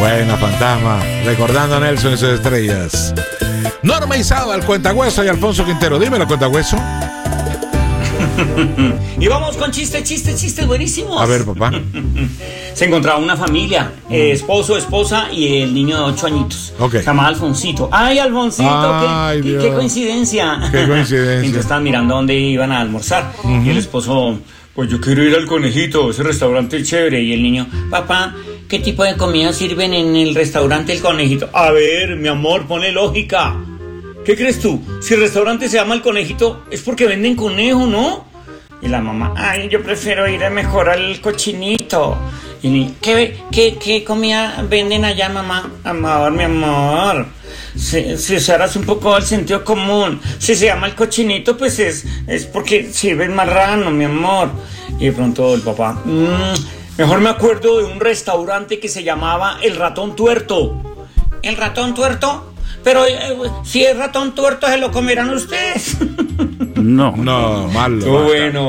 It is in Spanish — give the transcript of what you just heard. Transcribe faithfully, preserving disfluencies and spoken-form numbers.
Buena, fantasma. Recordando a Nelson y sus estrellas. Norma Izaba, el Cuentahueso, y Alfonso Quintero. Dímelo, Cuentahueso. Y vamos con chistes, chistes, chistes buenísimos. A ver, papá. Se encontraba una familia, eh, esposo, esposa y el niño de ocho añitos. Okay. Se llamaba Alfonsito. ¡Ay, Alfonsito! Ay, qué, Dios. qué, qué coincidencia! Qué coincidencia. Entonces estaban mirando dónde iban a almorzar. Uh-huh. Y el esposo, pues yo quiero ir al Conejito, ese restaurante es chévere. Y el niño, papá, ¿qué tipo de comida sirven en el restaurante El Conejito? A ver, mi amor, ponle lógica. ¿Qué crees tú? Si el restaurante se llama El Conejito, es porque venden conejo, ¿no? Y la mamá, ay, yo prefiero ir mejor al Cochinito. Y el niño, ¿qué, qué, qué comida venden allá, mamá? Amor, mi amor, si, si usaras un poco el sentido común, si se llama El Cochinito, pues es, es porque sirven marrano, mi amor. Y de pronto el papá, mmm, mejor me acuerdo de un restaurante que se llamaba El Ratón Tuerto. ¿El Ratón Tuerto? Pero eh, si es ratón tuerto, ¿se lo comerán ustedes? No, no, malo. Qué bueno.